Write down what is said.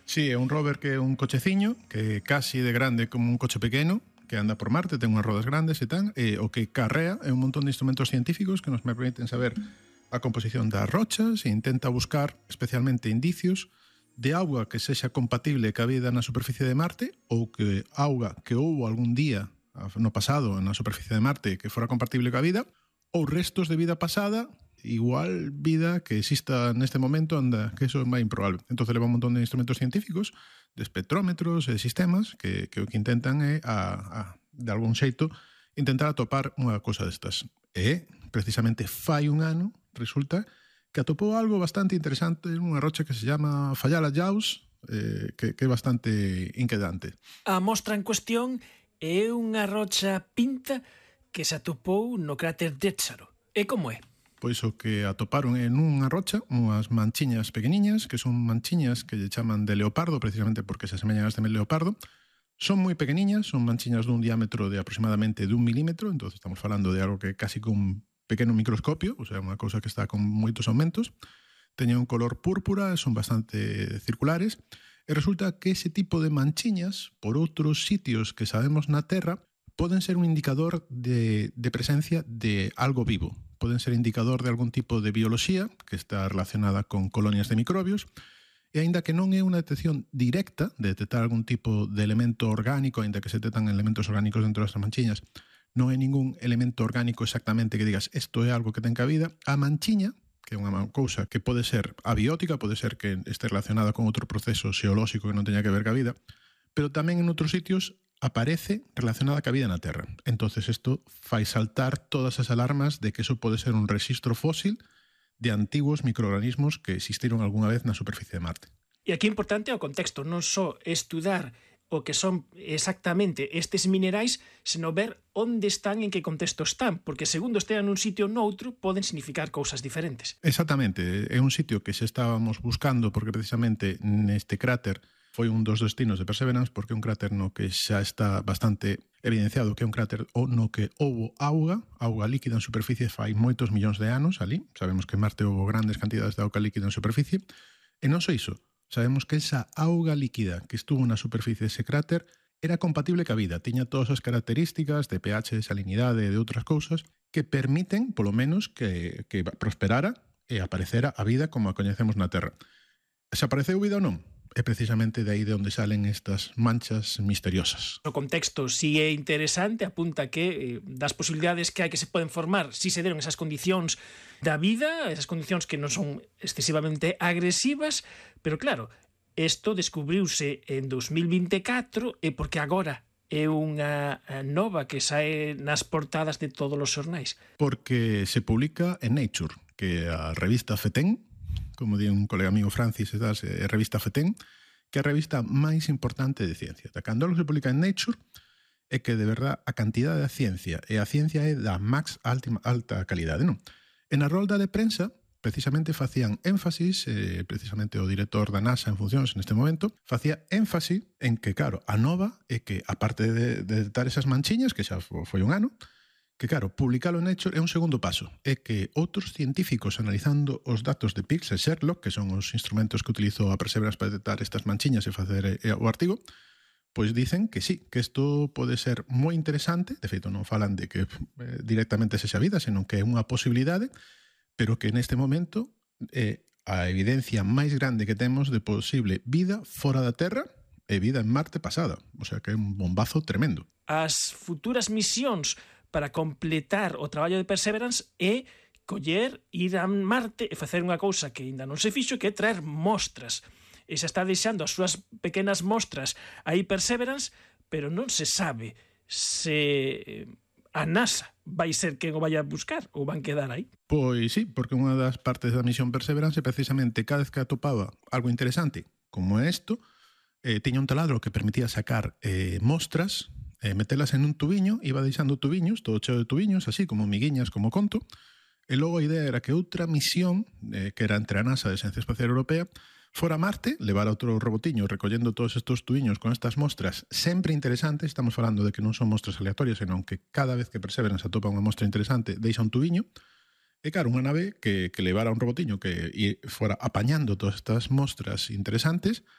Sí, é un rover que é un cocheciño que é casi de grande como un coche pequeno, que anda por Marte, ten unhas rodas grandes e tan, e o que carrea é un montón de instrumentos científicos que nos permiten saber a composición das rochas e intenta buscar especialmente indicios de auga que sexa compatible ca vida na superficie de Marte ou que auga que houbo algún día no pasado na superficie de Marte que fora compatible ca vida ou restos de vida pasada, igual vida que exista neste momento, anda, que eso é máis improbable. Entón leva un montón de instrumentos científicos, de espectrómetros e sistemas que o que intentan é de algún xeito intentar atopar unha cosa destas. E precisamente fai un ano resulta que atopou algo bastante interesante nunha rocha que se llama Fayala Yaus, que é bastante inquietante. A mostra en cuestión é unha rocha pinta que se atopou no cráter Déxaro. E como é? Pois o que atoparon en unha rocha, unhas manchiñas pequeniñas, que son manchiñas que lle chaman de leopardo, precisamente porque se asemellan a este leopardo. Son moi pequeniñas, son manchiñas dun diámetro de aproximadamente de 1 milímetro, entón estamos falando de algo que casi con un pequeno microscopio, o sea, unha cousa que está con moitos aumentos. Teñen un color púrpura, son bastante circulares, e resulta que ese tipo de manchiñas, por outros sitios que sabemos na Terra, poden ser un indicador de presencia de algo vivo. Poden ser indicador de algún tipo de bioloxía que está relacionada con colonias de microbios, e aínda que non é unha detección directa de detectar algún tipo de elemento orgánico, aínda que se detectan elementos orgánicos dentro das manchiñas, non é ningún elemento orgánico exactamente que digas isto é algo que ten cabida, a manchiña, que é unha cousa que pode ser abiótica, pode ser que este relacionada con outro proceso xeolóxico que non teña que ver ca vida, pero tamén en outros sitios aparece relacionada ca vida na Terra. Entonces isto fai saltar todas as alarmas de que eso pode ser un rexistro fósil de antigos microorganismos que existiron algunha vez na superficie de Marte. E aquí é importante o contexto, non só estudar o que son exactamente estes minerais, senón ver onde están, en que contexto están, porque segundo estean nun sitio ou noutro, poden significar cousas diferentes. Exactamente, é un sitio que se estábamos buscando porque precisamente neste cráter foi un dos destinos de Perseverance, porque é un cráter no que xa está bastante evidenciado que é un cráter no que houbo auga líquida en superficie fai moitos millóns de anos ali. Sabemos que en Marte houbo grandes cantidades de auga líquida en superficie. E non só iso, sabemos que esa auga líquida que estuvo na superficie dese cráter era compatible ca vida, tiña todas as características de pH, de salinidade e de outras cousas que permiten, polo menos, que prosperara e aparecera a vida como a coñecemos na Terra. Se apareceu vida ou non? É precisamente de aí de onde salen estas manchas misteriosas. O contexto si é interesante, apunta que das posibilidades que hai que se poden formar si se deron esas condicións da vida, esas condicións que non son excesivamente agresivas, pero claro, isto descubriuse en 2024 e porque agora é unha nova que sae nas portadas de todos os xornais. Porque se publica en Nature, que é a revista FETEN, como di un colega amigo Francis, é a revista FETEN, que é a revista máis importante de ciencia. Cando algo se publica en Nature, é que de verdad a cantidade de ciencia, e a ciencia é da máis alta calidade, non? En a rolda de prensa, precisamente facían énfasis, precisamente o director da NASA en funcións neste momento, facía énfasis en que, claro, a nova é que, aparte de detectar esas manchiñas, que xa foi un ano, que, claro, publicalo en Nature é un segundo paso. É que outros científicos analizando os datos de PIX e Sherlock, que son os instrumentos que utilizou a Perseverance para detectar estas manchiñas e facer o artigo, pois dicen que sí, que isto pode ser moi interesante. De feito, non falan de que directamente sexa vida, senón que é unha posibilidade, pero que neste momento é a evidencia máis grande que temos de posible vida fora da Terra e vida en Marte pasada. O sea, que é un bombazo tremendo. As futuras misións para completar o traballo de Perseverance é coller, ir a Marte e facer unha cousa que ainda non se fixo, que é traer mostras. E xa está deixando as súas pequenas mostras aí Perseverance, pero non se sabe se a NASA vai ser quen o vai a buscar ou van quedar aí. Pois sí, porque unha das partes da misión Perseverance é precisamente cada vez que atopaba algo interesante, como é isto, tiña un taladro que permitía sacar mostras, metelas en un tubiño, iba deixando tubiños, todo cheo de tubiños, así como miguiñas, como conto, e logo a idea era que outra misión, que era entre a NASA de Ciencia Espacial Europea, fora a Marte, levar outro robotiño recollendo todos estes tubiños con estas mostras sempre interesantes. Estamos falando de que non son mostras aleatorias, senón que cada vez que Perseverance atopa unha mostra interesante, deixa un tubiño, e claro, unha nave que levara un robotiño que fora apañando todas estas mostras interesantes